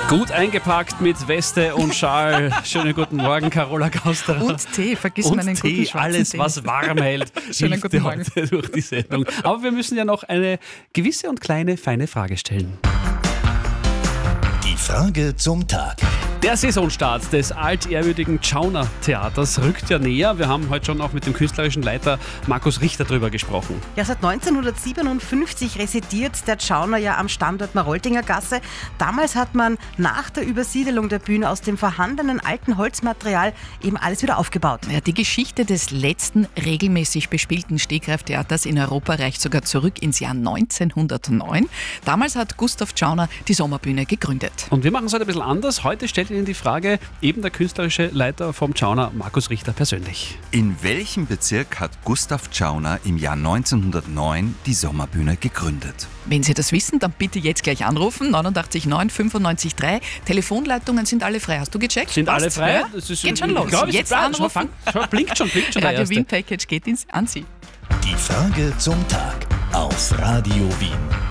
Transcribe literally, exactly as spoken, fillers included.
Gut eingepackt mit Weste und Schal. Schönen guten Morgen, Carola Gausterer. Und Tee, vergiss und meinen Tee, guten schwarzen alles, Tee. was warm hält, Schönen hilft guten dir Morgen. heute durch die Sendung. Aber wir müssen ja noch eine gewisse und kleine, feine Frage stellen. Die Frage zum Tag. Der Saisonstart des altehrwürdigen Tschauner Theaters rückt ja näher. Wir haben heute schon auch mit dem künstlerischen Leiter Markus Richter drüber gesprochen. Ja, seit neunzehnhundertsiebenundfünfzig residiert der Tschauner ja am Standort Maroltinger Gasse. Damals hat man nach der Übersiedelung der Bühne aus dem vorhandenen alten Holzmaterial eben alles wieder aufgebaut. Ja, die Geschichte des letzten regelmäßig bespielten Stehgreiftheaters in Europa reicht sogar zurück ins Jahr neunzehnhundertneun. Damals hat Gustav Tschauner die Sommerbühne gegründet. Und wir machen es heute ein bisschen anders. Heute stellt Ihnen die Frage eben der künstlerische Leiter vom Tschauner, Markus Richter persönlich. In welchem Bezirk hat Gustav Tschauner im Jahr neunzehnhundertneun die Sommerbühne gegründet? Wenn Sie das wissen, dann bitte jetzt gleich anrufen. neunundachtzig neun fünfundneunzig drei. Telefonleitungen sind alle frei. Hast du gecheckt? Sind Passt? alle frei? Ja? Das ist, Geht schon los. Glaub, Jetzt schau, anrufen. fang, schau, blinkt schon, blinkt schon der Radio erste. Wien Package geht ins an Sie. Die Frage zum Tag auf Radio Wien.